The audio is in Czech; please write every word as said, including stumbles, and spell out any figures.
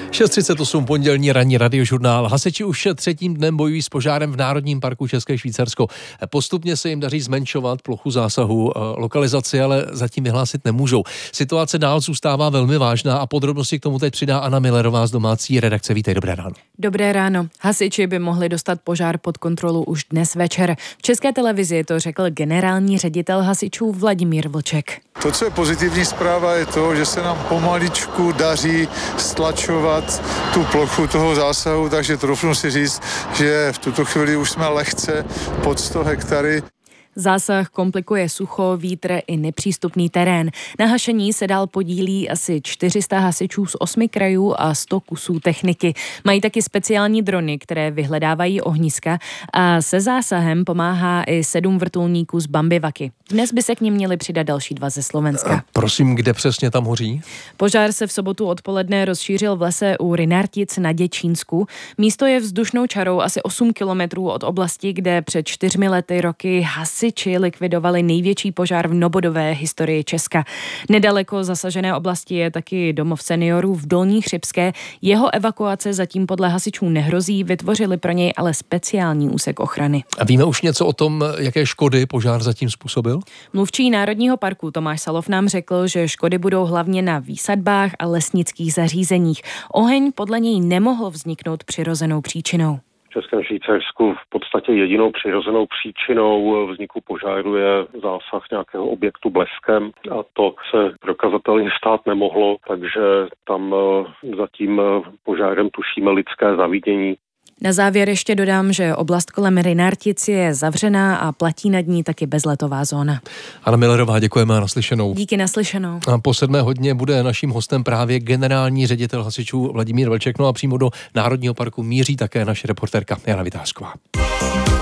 šest třicet osm, pondělní ranní radiožurnál. Hasiči už třetím dnem bojují s požárem v Národním parku České Švýcarsko. Postupně se jim daří zmenšovat plochu zásahu, lokalizaci ale zatím vyhlásit nemůžou. Situace dál zůstává velmi vážná a podrobnosti k tomu teď přidá Anna Millerová z domácí redakce. Vítej, dobré ráno. Dobré ráno. Hasiči by mohli dostat požár pod kontrolu už dnes večer. V České televizi to řekl generální ředitel hasičů Vladimír Vlček. To, co je pozitivní zpráva, je to, že se nám pomaličku daří stlačovat tu plochu toho zásahu, takže troufnu si říct, že v tuto chvíli už jsme lehce pod sto hektary. Zásah komplikuje sucho, vítr i nepřístupný terén. Na hašení se dál podílí asi čtyři sta hasičů z osmi krajů a sto kusů techniky. Mají taky speciální drony, které vyhledávají ohniska a se zásahem pomáhá i sedm vrtulníků z Bambivaky. Dnes by se k nim měli přidat další dva ze Slovenska. A prosím, kde přesně tam hoří? Požár se v sobotu odpoledne rozšířil v lese u Rynartic na Děčínsku. Místo je vzdušnou čarou asi osm kilometrů od oblasti, kde před čtyřmi lety roky hasiči likvidovali největší požár v novodobé historii Česka. Nedaleko zasažené oblasti je taky domov seniorů v Dolní Chřibské. Jeho evakuace zatím podle hasičů nehrozí, vytvořili pro něj ale speciální úsek ochrany. A víme už něco o tom, jaké škody požár zatím způsobil? Mluvčí Národního parku Tomáš Salov nám řekl, že škody budou hlavně na výsadbách a lesnických zařízeních. Oheň podle něj nemohl vzniknout přirozenou příčinou. V Českém Švýcarsku v podstatě jedinou přirozenou příčinou vzniku požáru je zásah nějakého objektu bleskem a to se prokazatelně stát nemohlo, takže tam zatím požárem tušíme lidské zavidění. Na závěr ještě dodám, že oblast kolem Rynartic je zavřená a platí nad ní taky bezletová zóna. Anna Millerová, děkujeme a naslyšenou. Díky, naslyšenou. A po sedmé hodině bude naším hostem právě generální ředitel hasičů Vladimír Vlček, no a přímo do Národního parku míří také naše reportérka Jana Vytázková.